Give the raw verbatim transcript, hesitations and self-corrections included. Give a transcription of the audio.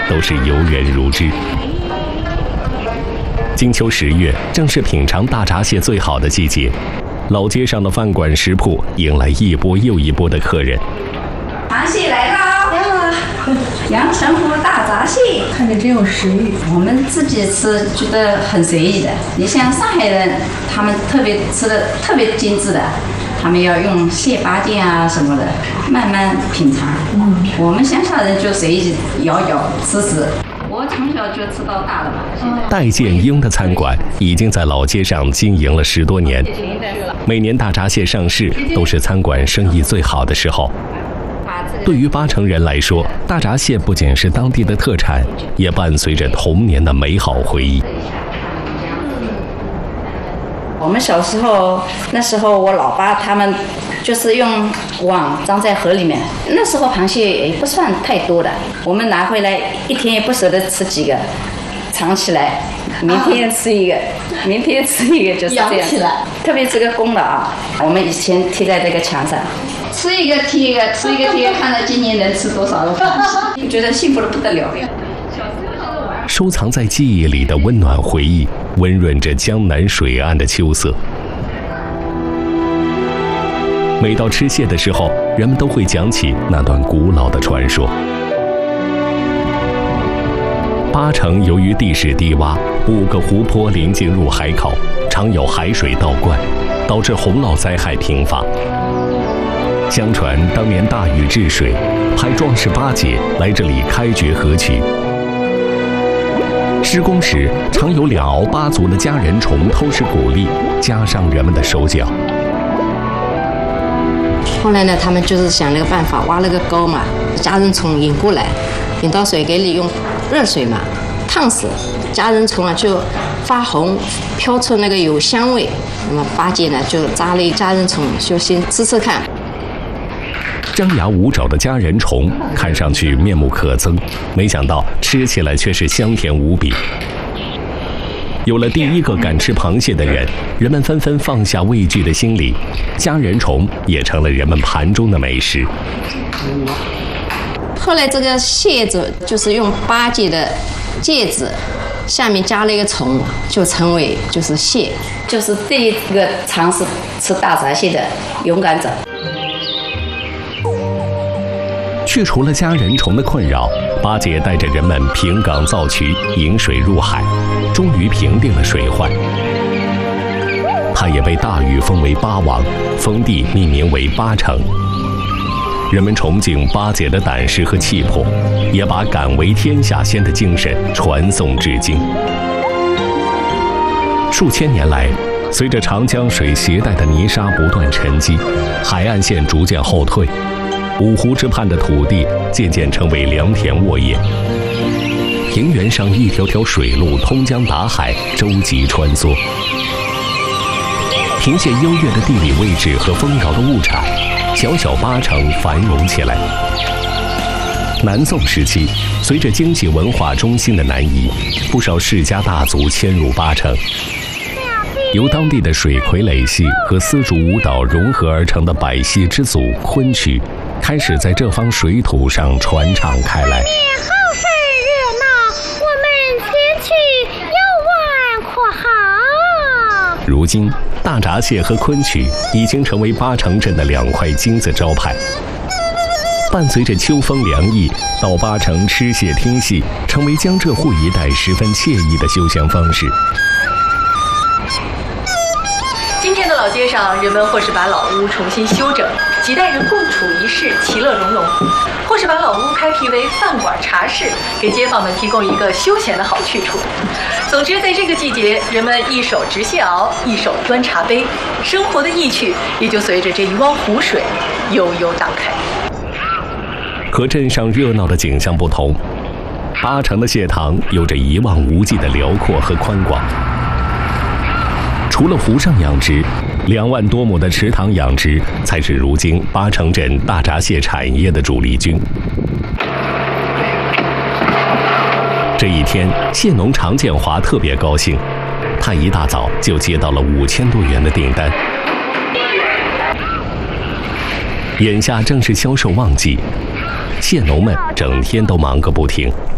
都是游人如织。金秋十月，正是品尝大闸蟹最好的季节，老街上的饭馆食铺迎来一波又一波的客人。 螃蟹来啦！来啦！阳澄湖大闸蟹， 看着真有食欲。 我们自己吃觉得很随意的。你像上海人，他们特别吃的特别精致的，他们要用蟹八件啊什么的，慢慢品尝。嗯，我们乡下人就随意咬咬吃吃。我从小就吃到大的嘛。 戴建英的餐馆已经在老街上经营了十多年，每年大闸蟹上市都是餐馆生意最好的时候。对于八成人来说，大闸蟹不仅是当地的特产，也伴随着童年的美好回忆。 我们小时候，那时候我老爸他们就是用网装在河里面，那时候螃蟹也不算太多的，我们拿回来一天也不舍得吃几个，藏起来，明天吃一个，啊、明天吃一个，就是这样。 养起来。 特别这个公的啊，我们以前贴在这个墙上，吃一个贴一个，吃一个贴一个，看到今年能吃多少个螃蟹，觉得幸福的不得了。 收藏在记忆里的温暖回忆，温润着江南水岸的秋色。每到吃蟹的时候，人们都会讲起那段古老的传说。八成由于地势低洼，五个湖泊临近入海口，常有海水倒灌，导致洪涝灾害频发。相传当年大禹治水，派壮士八姐来这里开掘河渠。施工时，常有两鳌八足的家人虫偷吃谷粒，加上人们的手脚。 后来呢，他们就是想了个办法，挖了个沟嘛，家人虫引过来，引到水给里用热水嘛烫死，家人虫啊就发红，飘出那个有香味。那么八姐呢就扎了一家人虫，就先吃吃看。 张牙舞爪的家人虫看上去面目可憎，没想到吃起来却是香甜无比。有了第一个敢吃螃蟹的人，人们纷纷放下畏惧的心理，家人虫也成了人们盘中的美食。 后来这个蟹子就是用八戒的戒指下面加了一个虫，就成为就是蟹， 就是第一个尝试吃大闸蟹的勇敢者。 去除了家人虫的困扰，八姐带着人们平岗造渠，引水入海，终于平定了水患。她也被大禹封为八王，封地命名为八成。人们崇敬八姐的胆识和气魄，也把敢为天下先的精神传颂至今。数千年来，随着长江水携带的泥沙不断沉积，海岸线逐渐后退，五湖之畔的土地渐渐成为良田沃野，平原上一条条水路通江达海，舟楫穿梭。凭借优越的地理位置和丰饶的物产，小小八成繁荣起来。南宋时期，随着经济文化中心的南移，不少世家大族迁入八成。由当地的水傀儡戏和丝竹舞蹈融合而成的百戏之祖昆曲，开始在这方水土上传唱开来。 好事热闹，我们前去游玩可好？ 如今，大闸蟹和昆曲已经成为八成镇的两块金字招牌。伴随着秋风凉意，到八成吃蟹听戏，成为江浙沪一带十分惬意的休闲方式。 今天的老街上，人们或是把老屋重新修整，几代人共处一室，其乐融融；或是把老屋开辟为饭馆、茶室，给街坊们提供一个休闲的好去处。总之，在这个季节，人们一手执蟹螯，一手端茶杯，生活的意趣也就随着这一汪湖水悠悠荡开。 和镇上热闹的景象不同，八成的蟹塘有着一望无际的辽阔和宽广。除了湖上养殖，两万多亩的池塘养殖才是如今八成镇大闸蟹产业的主力军。这一天，蟹农常建华特别高兴，他一大早就接到了五千多元的订单。眼下正是销售旺季，蟹农们整天都忙个不停。